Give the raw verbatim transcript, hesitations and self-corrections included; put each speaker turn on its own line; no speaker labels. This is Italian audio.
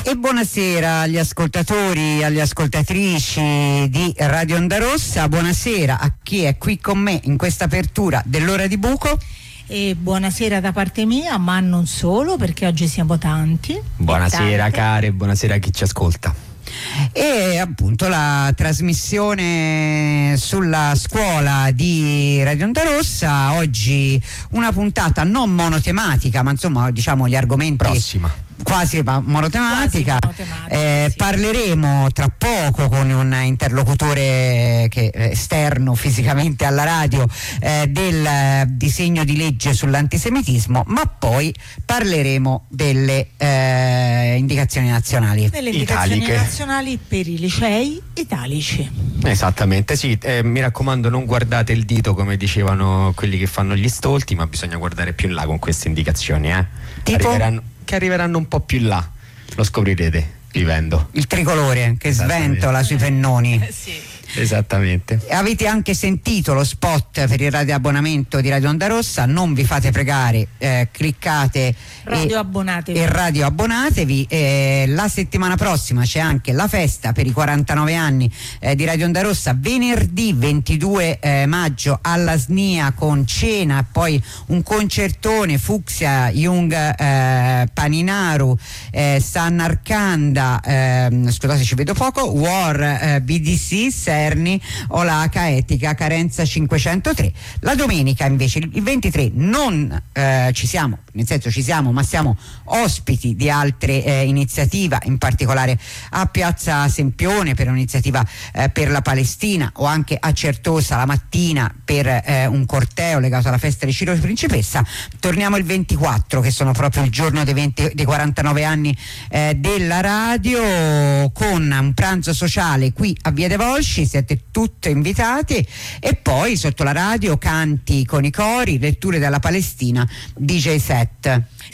E buonasera agli ascoltatori, alle ascoltatrici di Radio Onda Rossa, buonasera a chi è qui con me in questa apertura dell'ora di buco.
E buonasera da parte mia, ma non solo, perché oggi siamo tanti.
Buonasera care, buonasera a chi ci ascolta.
E appunto la trasmissione sulla scuola di Radio Onda Rossa, oggi una puntata non monotematica, ma insomma diciamo gli argomenti
prossima
quasi monotematica.
Quasi monotematica,
eh,
sì.
Parleremo tra poco con un interlocutore che è esterno fisicamente alla radio eh, del disegno di legge sull'antisemitismo, ma poi parleremo delle eh, indicazioni nazionali.
Delle indicazioni
Italiche.
nazionali per i licei italici.
Esattamente, sì, eh, mi raccomando non guardate il dito come dicevano quelli che fanno gli stolti, ma bisogna guardare più in là con queste indicazioni, eh.
Tipo?
Arriveranno, che arriveranno un po' più in là, lo scoprirete vivendo.
Il tricolore che sventola sui pennoni.
Eh, sì.
Esattamente.
Avete anche sentito lo spot per il radioabbonamento di Radio Onda Rossa, non vi fate pregare, eh, cliccate
Radio
e,
abbonatevi.
e radio abbonatevi. Eh, la settimana prossima c'è anche la festa per i quarantanove anni eh, di Radio Onda Rossa, venerdì ventidue eh, maggio alla S N I A con cena, poi un concertone, Fuxia, Jung, eh, Paninaru, eh, San Arcanda, eh, scusate ci vedo poco, War, eh, B D C, Serni, Olaca, Etica, Carenza cinquecentotre. La domenica invece il ventitré non eh, ci siamo, nel senso ci siamo, ma siamo ospiti di altre eh, iniziative, in particolare a Piazza Sempione per un'iniziativa eh, per la Palestina, o anche a Certosa la mattina per eh, un corteo legato alla festa di Ciro Principessa. Torniamo il ventiquattro, che sono proprio il giorno dei, venti, dei quarantanove anni eh, della radio, con un pranzo sociale qui a Via dei Volsci, siete tutte invitate, e poi sotto la radio canti con i cori, letture dalla Palestina, D J set.